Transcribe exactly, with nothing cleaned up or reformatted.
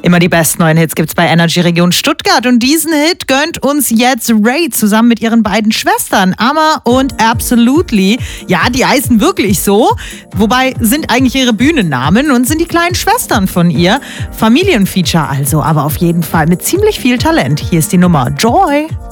Immer die besten neuen Hits gibt's bei Energy Region Stuttgart und diesen Hit gönnt uns jetzt Ray zusammen mit ihren beiden Schwestern Amma und Absolutely. Ja, die heißen wirklich so, wobei sind eigentlich ihre Bühnennamen und sind die kleinen Schwestern von ihr. Familienfeature also, aber auf jeden Fall mit ziemlich viel Talent. Hier ist die Nummer Joy.